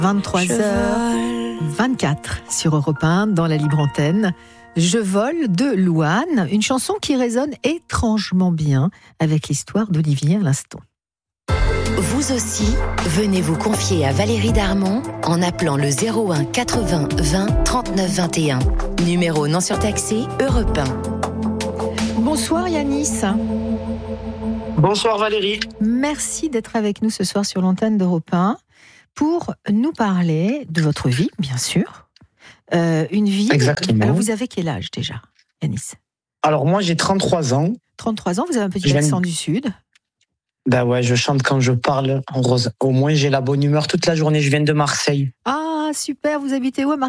23h24 sur Europe 1 dans la libre antenne. Je vole de Louane, une chanson qui résonne étrangement bien avec l'histoire d'Olivier à l'instant. Vous aussi, venez vous confier à Valérie Darmon en appelant le 01 80 20 39 21. Numéro non surtaxé, Europe 1. Bonsoir Yanis. Bonsoir Valérie. Merci d'être avec nous ce soir sur l'antenne d'Europe 1 pour nous parler de votre vie, bien sûr. Une vie... Exactement. Alors vous avez quel âge déjà, Yanis ? Alors moi j'ai 33 ans. 33 ans, vous avez un petit accent du Sud. Ben ouais, je chante quand je parle en rose. Au moins j'ai la bonne humeur toute la journée, je viens de Marseille. Ah super, vous habitez où à Marseille ?